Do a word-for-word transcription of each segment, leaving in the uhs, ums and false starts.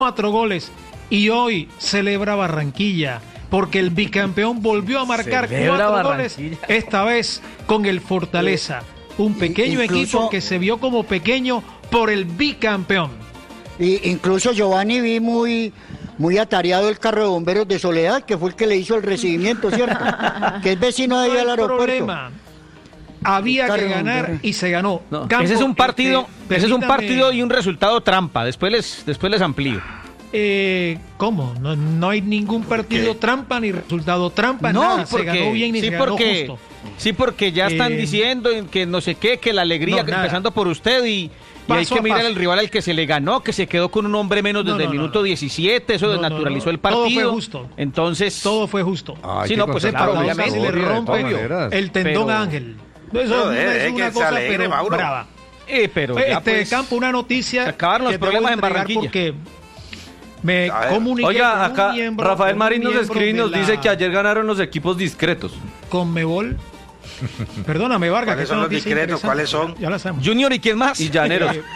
cuatro goles y hoy celebra Barranquilla porque el bicampeón volvió a marcar Celebra cuatro goles, esta vez con el Fortaleza, un pequeño incluso, equipo que se vio como pequeño por el bicampeón. Y incluso Giovanni vi muy muy atareado el carro de bomberos de Soledad, que fue el que le hizo el recibimiento, ¿cierto? Que es vecino de ahí al aeropuerto. Problema. Había que ganar y se ganó. No, Campo, ese es un partido, este, ese es un permítame, partido y un resultado trampa. Después les, después les amplío. Eh, ¿Cómo? No, no hay ningún partido trampa ni resultado trampa. No, nada. porque, se ganó bien y sí, se ganó porque, justo. sí, porque ya están Eh, diciendo que no sé qué, que la alegría, no, que nada. empezando por usted y, y hay Paso que a mirar paso. el rival al que se le ganó, que se quedó con un hombre menos No, desde no, el no, minuto no. diecisiete, eso No, no, desnaturalizó no. el partido. Todo fue justo. Entonces, Todo fue justo. Ay, sí, qué no, pues cosa es para tan Casi obviamente le obvia, de todas rompe maneras. el tendón Pero- a Ángel. Eso Pero, es eh, una eh, que se cosa alegre, pero Mauro. brava. eh, pero ya, Este pues, Campo, una noticia se acabaron los que te voy a problemas en entregar Barranquilla. Porque me A ver. comuniqué Oiga, con acá un miembro, Rafael con un Marín nos miembro escribe y de nos la dice que ayer ganaron los equipos discretos. Conmebol. Perdóname, Vargas. ¿Cuáles que son esta los noticia discretos? interesante. ¿Cuáles son? Ya la sabemos. Junior y quién más. Y Llaneros. Eh,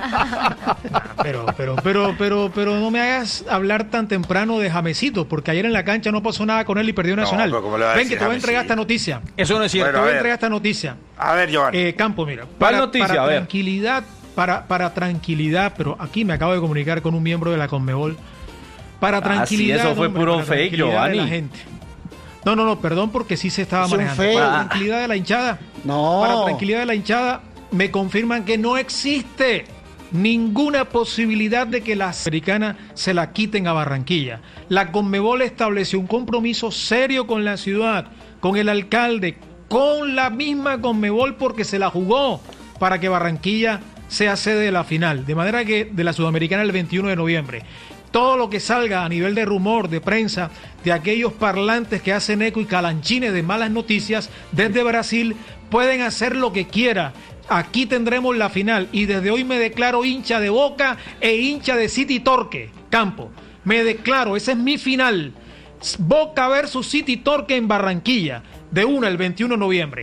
Pero, pero, pero, pero, pero no me hagas hablar tan temprano de Jamesito, porque ayer en la cancha no pasó nada con él y perdió No, Nacional. pero ¿cómo le va a Ven decir que te voy a entregar Jamesito? esta noticia. Eso no es cierto. Te Bueno, voy a a ver. entregar esta noticia. A ver, Giovanni. Eh, Campo, mira. ¿Cuál noticia? Para A ver. tranquilidad, para, para tranquilidad, pero aquí me acabo de comunicar con un miembro de la Conmebol. Para Ah, sí, tranquilidad. eso fue hombre, puro para fake, tranquilidad de Giovanni. la gente. No, no, no, perdón, porque sí se estaba Es un manejando. fake. Para tranquilidad de la hinchada. No. Para tranquilidad de la hinchada, me confirman que no existe ninguna posibilidad de que las americanas se la quiten a Barranquilla. La Conmebol estableció un compromiso serio con la ciudad, con el alcalde, con la misma Conmebol, porque se la jugó para que Barranquilla sea sede de la final, de manera que de la Sudamericana el veintiuno de noviembre. Todo lo que salga a nivel de rumor, de prensa, de aquellos parlantes que hacen eco y calanchines de malas noticias desde Brasil, pueden hacer lo que quiera. Aquí tendremos la final y desde hoy me declaro hincha de Boca e hincha de City Torque, Campo. Me declaro, esa es mi final. Boca versus City Torque en Barranquilla, de una el veintiuno de noviembre.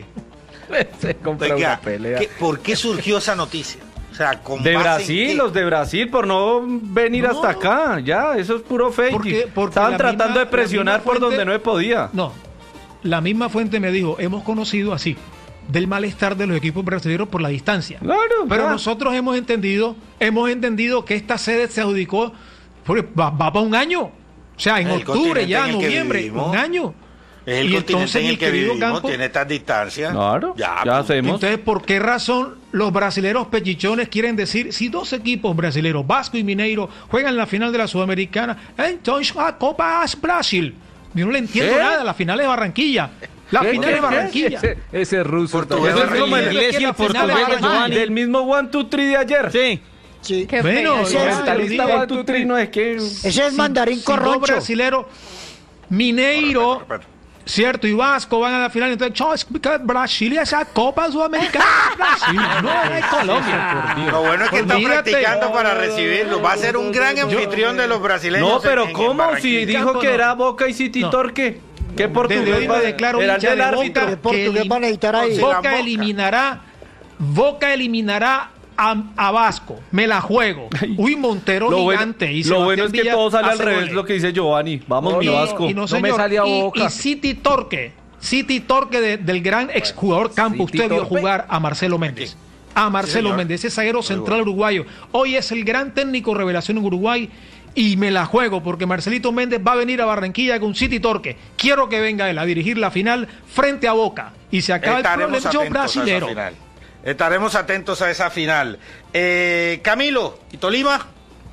Se compra Oiga, una pelea. ¿qué- ¿por qué surgió esa noticia? O sea, ¿con De base en Brasil, qué? los de Brasil, por no venir No. hasta acá. Ya, eso es puro fake. Porque- porque Estaban la tratando misma- de presionar la misma por fuente- donde no se podía. No, la misma fuente me dijo, hemos conocido así, del malestar de los equipos brasileños por la distancia. Claro, Pero ya. nosotros hemos entendido, hemos entendido que esta sede se adjudicó, porque va, va para un año. O sea, en El octubre, continente ya, en el que noviembre, vivimos. un año. Es el Y continente entonces, en el mi que querido vivimos, Campo, tiene estas distancias. Claro, ya, pues. hacemos. Entonces, ¿por qué razón los brasileros pechichones quieren decir, si dos equipos brasileros, Vasco y Mineiro, juegan la final de la Sudamericana, entonces la Copa es Brasil? Yo no le entiendo ¿Qué? nada, la final es Barranquilla. La ¿Qué? final ¿Qué? es Barranquilla. Ese, ese ruso. Portugués también. Eso es como el Barranquilla. inglés y el La final portugués es de Giovanni. Barranquilla. Del mismo one, two, three de ayer. Sí. Sí. Qué Bueno, feo, ese yo es- te lo Mentalista digo. one, two, three no es que... Ese es mandarín Si dos corroncho. brasileros, Mineiro, Espera, espera. cierto, y Vasco van a la final, entonces, "Chao, es que Brasil es la Copa Sudamericana, Brasil, no es Colombia". Lo bueno es que está Olvídate. practicando para recibirlo. Va a ser un gran anfitrión de los brasileños. No, pero en- en ¿cómo? Si Barranquilla. dijo Campo que no. era Boca y City No. Torque. ¿Qué Desde portugués hoy me va- declaro era hincha del de árbitro? Boca. ¿Qué portugués que van a editar ahí? Sí, la Boca Boca. eliminará, Boca eliminará a, a Vasco. Me la juego. Uy, Montero Lo bueno, gigante. y lo bueno Sebastián es que Villa todo sale al hace revés, goles. lo que dice Giovanni. Vamos, No, mi y- Vasco. y no, No señor, me salía y- Boca. Y City Torque. City Torque de- del gran exjugador Campo. City Usted vio Torque. jugar a Marcelo Méndez. A Marcelo señor. Méndez, ese zaguero central uruguayo. Hoy es el gran técnico revelación en Uruguay. Y me la juego porque Marcelito Méndez va a venir a Barranquilla con City Torque. Quiero que venga él a dirigir la final frente a Boca. Y se acaba el Estaremos problema atentos a brasilero. esa final. Estaremos atentos a esa final. Eh, Camilo, ¿y Tolima?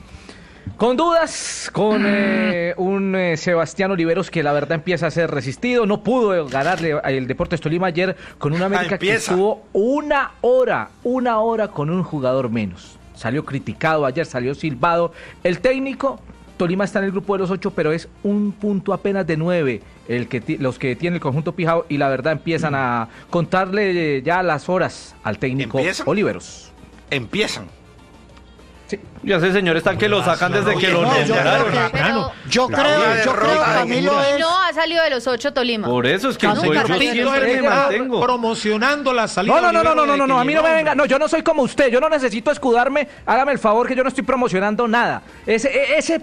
Con dudas, con eh, un eh, Sebastián Oliveros que la verdad empieza a ser resistido, no pudo ganarle al Deportes Tolima ayer con una América que empieza. estuvo una hora, una hora con un jugador menos. Salió criticado ayer, salió silbado. El técnico, Tolima está en el grupo de los ocho, pero es un punto apenas de nueve el que ti- los que tiene el conjunto Pijao y la verdad empiezan a contarle eh, ya las horas al técnico ¿Empiezan? Oliveros. Empiezan. Ya ese señor está que lo sacan desde que lo No, yo creo nombraron. que- Pero Yo La creo, única yo creo, derrota de Camilo, Quindío. es... no ha salido de los ocho Tolima. Por eso es que Nunca yo, yo salió. Carlito es siempre el me que está mantengo. promocionando la salida. No, no, de no, no, Olivero no, no, de no, a mí no me Quindío, venga. No, yo no soy como usted. Yo no necesito escudarme. Hágame el favor que yo no estoy promocionando nada. Ese, e- ese